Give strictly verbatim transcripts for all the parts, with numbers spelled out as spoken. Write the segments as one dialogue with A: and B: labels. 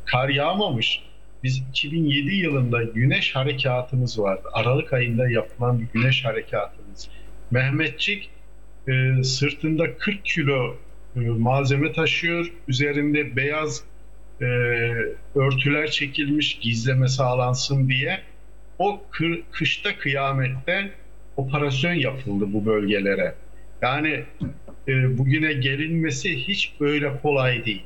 A: kar yağmamış. Biz iki bin yedi yılında güneş harekatımız vardı. Aralık ayında yapılan bir güneş harekatımız. Mehmetçik e, sırtında kırk kilo e, malzeme taşıyor. Üzerinde beyaz e, örtüler çekilmiş gizleme sağlansın diye. O kır, kışta kıyamette operasyon yapıldı bu bölgelere. Yani e, bugüne gelinmesi hiç böyle kolay değil.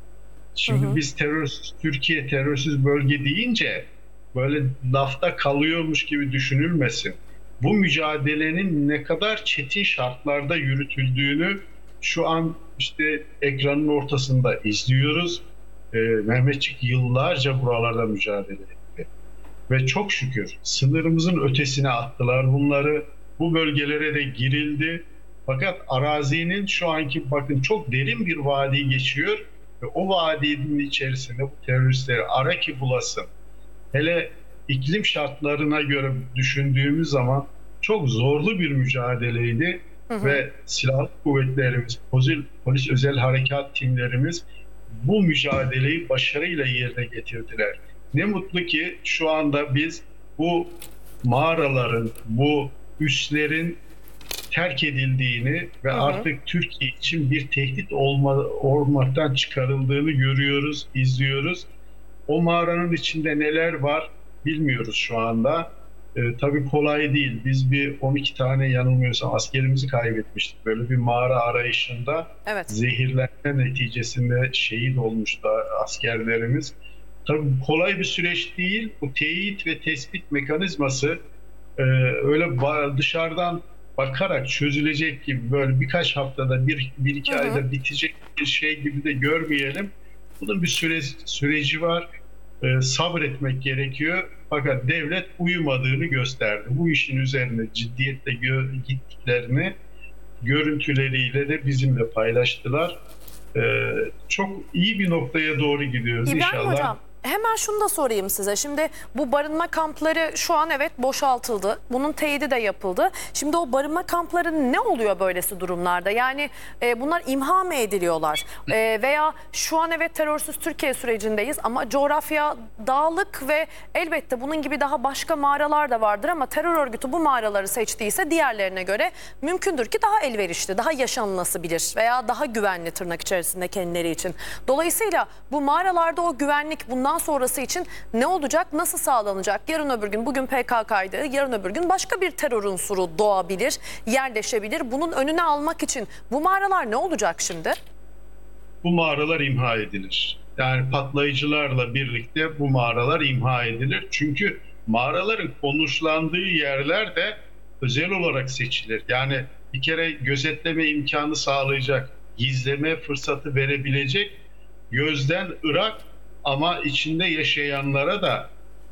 A: Şimdi
B: Hı hı.
A: biz terörsüz, Türkiye terörsüz bölge deyince böyle lafta kalıyormuş gibi düşünülmesin. Bu mücadelenin ne kadar çetin şartlarda yürütüldüğünü şu an işte ekranın ortasında izliyoruz. Ee, Mehmetçik yıllarca buralarda mücadele etti. Ve çok şükür sınırımızın ötesine attılar bunları. Bu bölgelere de girildi. Fakat arazinin şu anki bakın çok derin bir vadi geçiyor. Ve o vadinin içerisinde bu teröristleri ara ki bulasın. Hele iklim şartlarına göre düşündüğümüz zaman çok zorlu bir mücadeleydi.
B: Hı hı.
A: Ve silahlı kuvvetlerimiz, polis, polis özel harekat timlerimiz bu mücadeleyi başarıyla yerine getirdiler. Ne mutlu ki şu anda biz bu mağaraların, bu üslerin terk edildiğini ve
B: Hı hı.
A: artık Türkiye için bir tehdit olma, olmaktan çıkarıldığını görüyoruz, izliyoruz. O mağaranın içinde neler var bilmiyoruz şu anda. Ee, tabii kolay değil. Biz bir on iki tane yanılmıyorsam askerimizi kaybetmiştik. Böyle bir mağara arayışında
B: Evet.
A: zehirlenme neticesinde şehit olmuştu askerlerimiz. Tabii kolay bir süreç değil. Bu teyit ve tespit mekanizması e, öyle dışarıdan bakarak çözülecek gibi böyle birkaç haftada bir, bir iki
B: Hı hı.
A: ayda bitecek bir şey gibi de görmeyelim. Bunun bir süre, süreci var. Ee, sabretmek gerekiyor. Fakat devlet uyumadığını gösterdi. Bu işin üzerine ciddiyetle gittiklerini görüntüleriyle de bizimle paylaştılar. Ee, çok iyi bir noktaya doğru gidiyoruz
B: İbrahim
A: inşallah.
B: Hocam, hemen şunu da sorayım size. Şimdi bu barınma kampları şu an evet boşaltıldı. Bunun teyidi de yapıldı. Şimdi o barınma kampları ne oluyor böylesi durumlarda? Yani e, bunlar imha mı ediliyorlar? E, veya şu an evet terörsüz Türkiye sürecindeyiz ama coğrafya dağlık ve elbette bunun gibi daha başka mağaralar da vardır ama terör örgütü bu mağaraları seçtiyse diğerlerine göre mümkündür ki daha elverişli, daha yaşanılabilir veya daha güvenli tırnak içerisinde kendileri için. Dolayısıyla bu mağaralarda o güvenlik bundan sonrası için ne olacak, nasıl sağlanacak? Yarın öbür gün, bugün P K K'ydı, yarın öbür gün başka bir terör unsuru doğabilir, yerleşebilir. Bunun önüne almak için bu mağaralar ne olacak şimdi?
A: Bu mağaralar imha edilir. Yani patlayıcılarla birlikte bu mağaralar imha edilir. Çünkü mağaraların konuşlandığı yerler de özel olarak seçilir. Yani bir kere gözetleme imkanı sağlayacak, gizleme fırsatı verebilecek, gözden ırak ama içinde yaşayanlara da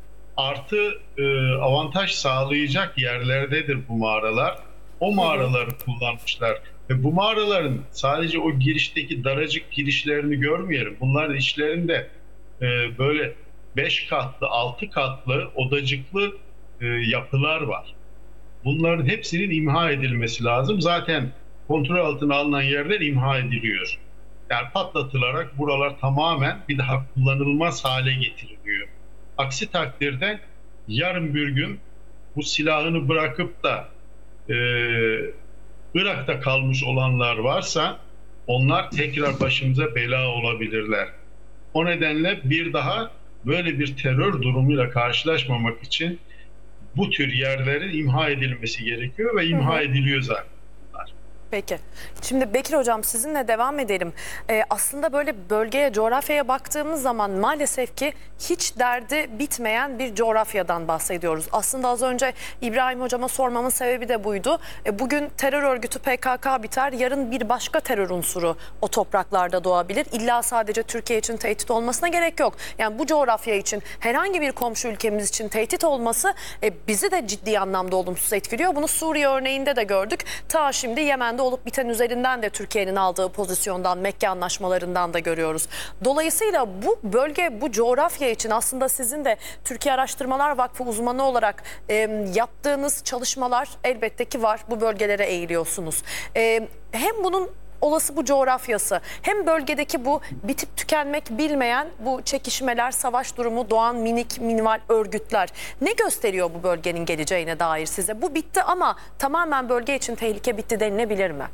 A: artı e, avantaj sağlayacak yerlerdedir bu mağaralar. O mağaraları kullanmışlar. Ve bu mağaraların sadece o girişteki daracık girişlerini görmeyelim. Bunların içlerinde e, böyle beş katlı, altı katlı, odacıklı e, yapılar var. Bunların hepsinin imha edilmesi lazım. Zaten kontrol altına alınan yerler imha ediliyor. Yani patlatılarak buralar tamamen bir daha kullanılmaz hale getiriliyor. Aksi takdirde yarın bir gün bu silahını bırakıp da e, Irak'ta kalmış olanlar varsa onlar tekrar başımıza bela olabilirler. O nedenle bir daha böyle bir terör durumuyla karşılaşmamak için bu tür yerlerin imha edilmesi gerekiyor ve imha ediliyor zaten.
B: Peki. Şimdi Bekir Hocam sizinle devam edelim. Ee, aslında böyle bölgeye, coğrafyaya baktığımız zaman maalesef ki hiç derdi bitmeyen bir coğrafyadan bahsediyoruz. Aslında az önce İbrahim Hocama sormamın sebebi de buydu. E, bugün terör örgütü P K K biter, yarın bir başka terör unsuru o topraklarda doğabilir. İlla sadece Türkiye için tehdit olmasına gerek yok. Yani bu coğrafya için, herhangi bir komşu ülkemiz için tehdit olması e, bizi de ciddi anlamda olumsuz etkiliyor. Bunu Suriye örneğinde de gördük. Ta şimdi Yemen'de olup biten üzerinden de Türkiye'nin aldığı pozisyondan, Mekke anlaşmalarından da görüyoruz. Dolayısıyla bu bölge, bu coğrafya için aslında sizin de Türkiye Araştırmalar Vakfı uzmanı olarak e, yaptığınız çalışmalar elbette ki var. Bu bölgelere eğiliyorsunuz. E, hem bunun olası bu coğrafyası, hem bölgedeki bu bitip tükenmek bilmeyen bu çekişmeler, savaş durumu, doğan minik minimal örgütler ne gösteriyor bu bölgenin geleceğine dair size? Bu bitti ama tamamen bölge için tehlike bitti denilebilir mi?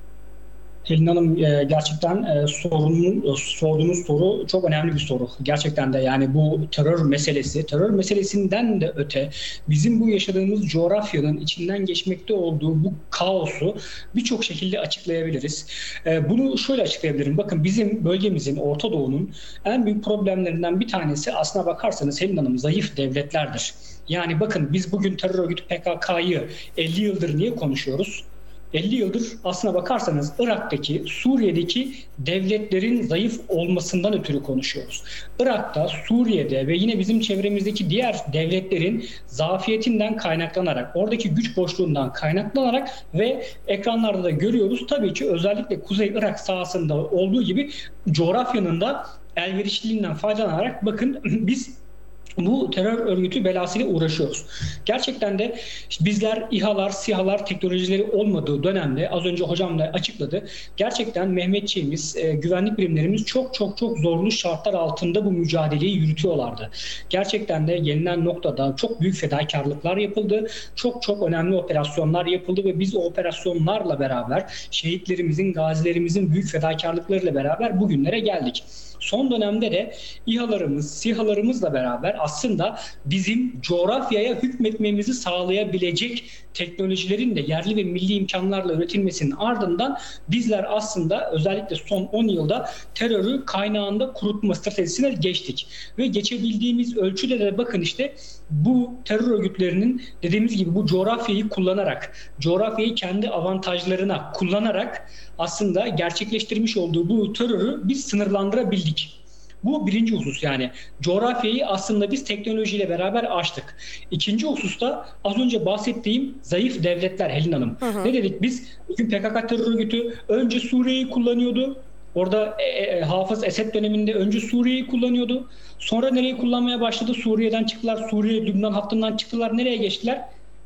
C: Pelin Hanım, gerçekten sorunun, sorduğunuz soru çok önemli bir soru. Gerçekten de yani bu terör meselesi, terör meselesinden de öte bizim bu yaşadığımız coğrafyanın içinden geçmekte olduğu bu kaosu birçok şekilde açıklayabiliriz. Bunu şöyle açıklayabilirim. Bakın, bizim bölgemizin, Orta Doğu'nun en büyük problemlerinden bir tanesi aslına bakarsanız Pelin Hanım, zayıf devletlerdir. Yani bakın, biz bugün terör örgütü P K K'yı elli yıldır niye konuşuyoruz? elli yıldır aslına bakarsanız Irak'taki, Suriye'deki devletlerin zayıf olmasından ötürü konuşuyoruz. Irak'ta, Suriye'de ve yine bizim çevremizdeki diğer devletlerin zafiyetinden kaynaklanarak, oradaki güç boşluğundan kaynaklanarak ve ekranlarda da görüyoruz. Tabii ki özellikle Kuzey Irak sahasında olduğu gibi coğrafyanın da elverişliliğinden faydalanarak bakın biz bu terör örgütü belasıyla uğraşıyoruz. Gerçekten de bizler İHA'lar, SİHA'lar teknolojileri olmadığı dönemde, az önce hocam da açıkladı, gerçekten Mehmetçiğimiz, e, güvenlik birimlerimiz çok çok çok zorlu şartlar altında bu mücadeleyi yürütüyorlardı. Gerçekten de gelinen noktada çok büyük fedakarlıklar yapıldı. Çok çok önemli operasyonlar yapıldı ve biz o operasyonlarla beraber şehitlerimizin, gazilerimizin büyük fedakarlıklarıyla beraber bugünlere geldik. Son dönemde de İHA'larımız, SİHA'larımızla beraber aslında bizim coğrafyaya hükmetmemizi sağlayabilecek teknolojilerin de yerli ve milli imkanlarla üretilmesinin ardından bizler aslında özellikle son on yılda terörü kaynağında kurutma stratejisine geçtik. Ve geçebildiğimiz ölçüde de bakın işte bu terör örgütlerinin dediğimiz gibi bu coğrafyayı kullanarak, coğrafyayı kendi avantajlarına kullanarak aslında gerçekleştirmiş olduğu bu terörü biz sınırlandırabildik. Bu birinci husus, yani coğrafyayı aslında biz teknolojiyle beraber aştık. İkinci hususta az önce bahsettiğim zayıf devletler Helin Hanım. Hı hı. Ne dedik biz? Bugün P K K terör örgütü önce Suriye'yi kullanıyordu. Orada e, e, Hafız Esed döneminde önce Suriye'yi kullanıyordu. Sonra nereyi kullanmaya başladı? Suriye'den çıktılar. Suriye, Lübnan hattından çıktılar. Nereye geçtiler?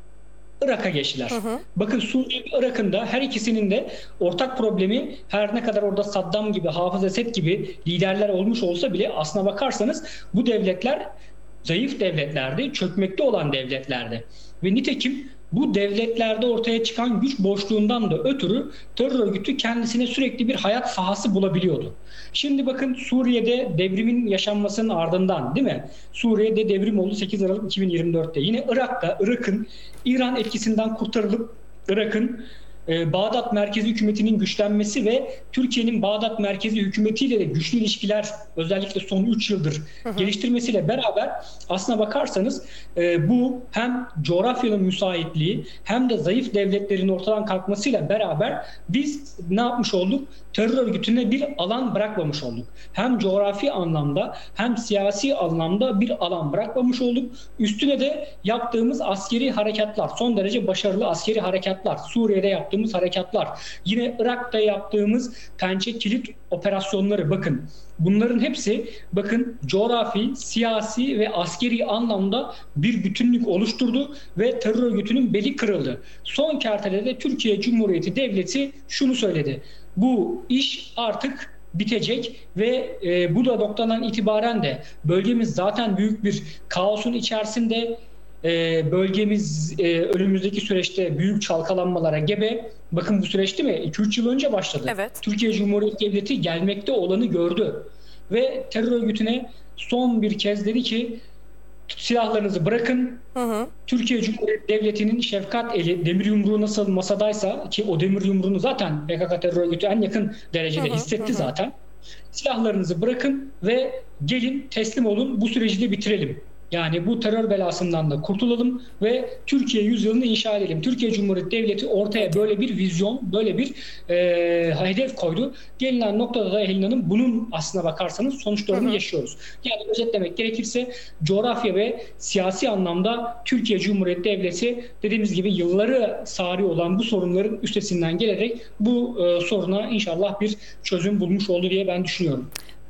C: Irak'a geçtiler. Hı hı. Bakın, Suriye ve Irak'ın da her ikisinin de ortak problemi, her ne kadar orada Saddam gibi, Hafız Esed gibi liderler olmuş olsa bile aslına bakarsanız bu devletler zayıf devletlerdi, çökmekte olan devletlerdi. Ve nitekim bu devletlerde ortaya çıkan güç boşluğundan da ötürü terör örgütü kendisine sürekli bir hayat sahası bulabiliyordu. Şimdi bakın, Suriye'de devrimin yaşanmasının ardından, değil mi? Suriye'de devrim oldu sekiz Aralık iki bin yirmi dörtte. Yine Irak'ta, Irak'ın İran etkisinden kurtarılıp Irak'ın e, Bağdat merkezi hükümetinin güçlenmesi ve Türkiye'nin Bağdat merkezi hükümetiyle de güçlü ilişkiler özellikle son üç yıldır hı hı. geliştirmesiyle beraber aslına bakarsanız e, bu hem coğrafyanın müsaitliği hem de zayıf devletlerin ortadan kalkmasıyla beraber biz ne yapmış olduk? Terör örgütüne bir alan bırakmamış olduk. Hem coğrafi anlamda hem siyasi anlamda bir alan bırakmamış olduk. Üstüne de yaptığımız askeri harekatlar, son derece başarılı askeri harekatlar, Suriye'de yaptığımız harekatlar, yine Irak'ta yaptığımız Pençe Kilit operasyonları, bakın bunların hepsi bakın coğrafi, siyasi ve askeri anlamda bir bütünlük oluşturdu ve terör örgütünün beli kırıldı. Son kertelede Türkiye Cumhuriyeti Devleti şunu söyledi: bu iş artık bitecek ve e, bu da noktadan itibaren de bölgemiz zaten büyük bir kaosun içerisinde. E, bölgemiz e, önümüzdeki süreçte büyük çalkalanmalara gebe. Bakın bu süreç değil mi? iki üç yıl önce başladı. Evet. Türkiye Cumhuriyeti Devleti gelmekte olanı gördü. Ve terör örgütüne son bir kez dedi ki silahlarınızı bırakın. Hı hı. Türkiye Cumhuriyeti Devleti'nin şefkat eli, demir yumruğu nasıl masadaysa, ki o demir yumruğunu zaten P K K terör örgütü en yakın derecede hı hı, hissetti hı. zaten. Silahlarınızı bırakın ve gelin teslim olun, bu süreci de bitirelim. Yani bu terör belasından da kurtulalım ve Türkiye yüzyılını inşa edelim. Türkiye Cumhuriyeti Devleti ortaya böyle bir vizyon, böyle bir e, hedef koydu. Gelinen noktada da Helin Hanım bunun aslına bakarsanız sonuçlarını hı hı. yaşıyoruz. Yani özetlemek gerekirse coğrafya ve siyasi anlamda Türkiye Cumhuriyeti Devleti dediğimiz gibi yılları sari olan bu sorunların üstesinden gelerek bu e, soruna inşallah bir çözüm bulmuş oldu diye ben düşünüyorum.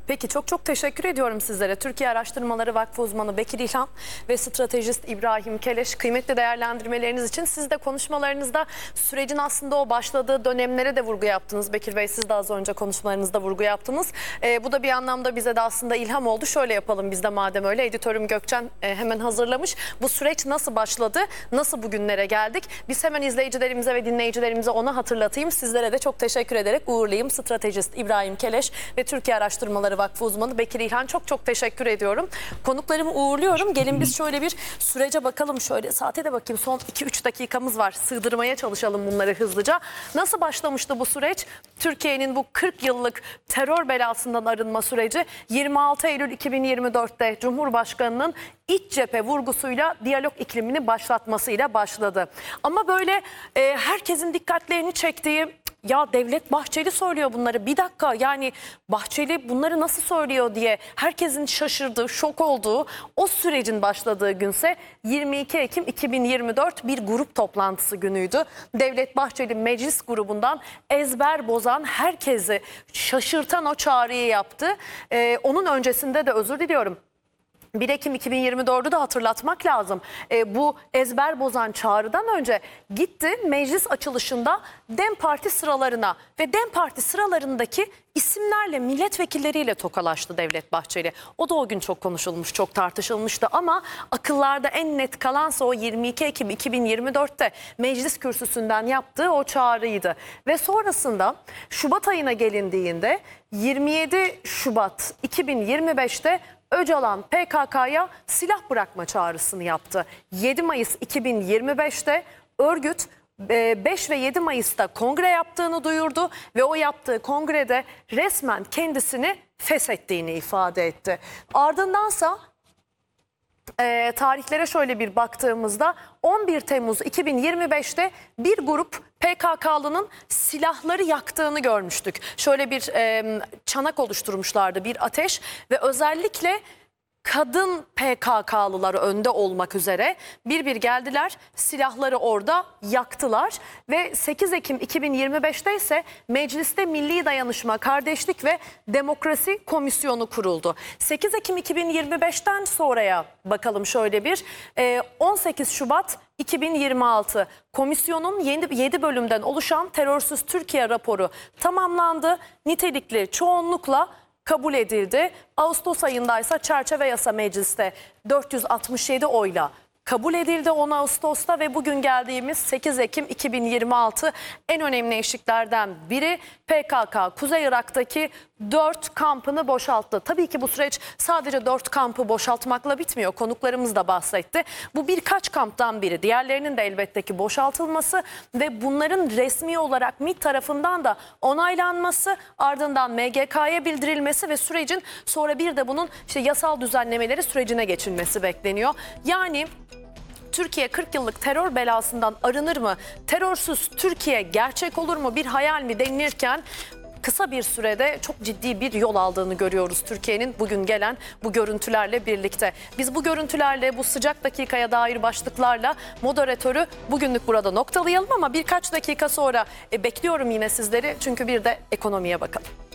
B: Peki çok çok teşekkür ediyorum sizlere. Türkiye Araştırmaları Vakfı uzmanı Bekir İlhan ve stratejist İbrahim Keleş, kıymetli değerlendirmeleriniz için. Siz de konuşmalarınızda sürecin aslında o başladığı dönemlere de vurgu yaptınız. Bekir Bey, siz de az önce konuşmalarınızda vurgu yaptınız. Ee, bu da bir anlamda bize de aslında ilham oldu. Şöyle yapalım biz de madem öyle. Editörüm Gökçen e, hemen hazırlamış. Bu süreç nasıl başladı? Nasıl bugünlere geldik? Biz hemen izleyicilerimize ve dinleyicilerimize onu hatırlatayım. Sizlere de çok teşekkür ederek uğurlayayım. Stratejist İbrahim Keleş ve Türkiye Araştırmaları Vakfı uzmanı Bekir İlhan, çok çok teşekkür ediyorum. Konuklarımı uğurluyorum. Gelin biz şöyle bir sürece bakalım. Şöyle saate de bakayım. Son iki üç dakikamız var. Sığdırmaya çalışalım bunları hızlıca. Nasıl başlamıştı bu süreç? Türkiye'nin bu kırk yıllık terör belasından arınma süreci yirmi altı Eylül iki bin yirmi dört'te Cumhurbaşkanı'nın iç cephe vurgusuyla diyalog iklimini başlatmasıyla başladı. Ama böyle e, herkesin dikkatlerini çektiği, ya Devlet Bahçeli söylüyor bunları, bir dakika yani Bahçeli bunları nasıl söylüyor diye herkesin şaşırdığı, şok olduğu o sürecin başladığı günse yirmi iki Ekim iki bin yirmi dört bir grup toplantısı günüydü. Devlet Bahçeli meclis grubundan ezber bozan, herkesi şaşırtan o çağrıyı yaptı. Ee, onun öncesinde de özür diliyorum. bir Ekim iki bin yirmi dört'ü de hatırlatmak lazım. E, bu ezber bozan çağrıdan önce gitti meclis açılışında DEM Parti sıralarına ve DEM Parti sıralarındaki isimlerle, milletvekilleriyle tokalaştı Devlet Bahçeli. O da o gün çok konuşulmuş, çok tartışılmıştı ama akıllarda en net kalansa o yirmi iki Ekim iki bin yirmi dört'te meclis kürsüsünden yaptığı o çağrıydı. Ve sonrasında Şubat ayına gelindiğinde yirmi yedi Şubat iki bin yirmi beş'te Öcalan P K K'ya silah bırakma çağrısını yaptı. yedi Mayıs iki bin yirmi beş'te örgüt beş ve yedi Mayıs'ta kongre yaptığını duyurdu ve o yaptığı kongrede resmen kendisini feshettiğini ifade etti. Ardındansa e, tarihlere şöyle bir baktığımızda on bir Temmuz iki bin yirmi beş'te bir grup P K K'lının silahları yaktığını görmüştük. Şöyle bir e, çanak oluşturmuşlardı, bir ateş ve özellikle kadın P K K'lılar önde olmak üzere bir bir geldiler, silahları orada yaktılar ve sekiz Ekim iki bin yirmi beş'te ise mecliste Milli Dayanışma, Kardeşlik ve Demokrasi Komisyonu kuruldu. sekiz Ekim iki bin yirmi beş'ten sonraya bakalım şöyle bir on sekiz Şubat iki bin yirmi altı komisyonun yedi bölümden oluşan Terörsüz Türkiye raporu tamamlandı. Nitelikli çoğunlukla kabul edildi. Ağustos ayındaysa çerçeve yasa mecliste dört yüz altmış yedi oyla kabul edildi on Ağustos'ta ve bugün geldiğimiz sekiz Ekim iki bin yirmi altı en önemli eşiklerden biri P K K Kuzey Irak'taki dört kampını boşalttı. Tabii ki bu süreç sadece dört kampı boşaltmakla bitmiyor. Konuklarımız da bahsetti. Bu birkaç kamptan biri. Diğerlerinin de elbette ki boşaltılması ve bunların resmi olarak MİT tarafından da onaylanması, ardından M G K'ya bildirilmesi ve sürecin sonra bir de bunun işte yasal düzenlemeleri sürecine geçilmesi bekleniyor. Yani Türkiye kırk yıllık terör belasından arınır mı? Terörsüz Türkiye gerçek olur mu? Bir hayal mi denilirken kısa bir sürede çok ciddi bir yol aldığını görüyoruz Türkiye'nin bugün gelen bu görüntülerle birlikte. Biz bu görüntülerle, bu sıcak dakikaya dair başlıklarla moderatörü bugünlük burada noktalayalım ama birkaç dakika sonra e, bekliyorum yine sizleri çünkü bir de ekonomiye bakalım.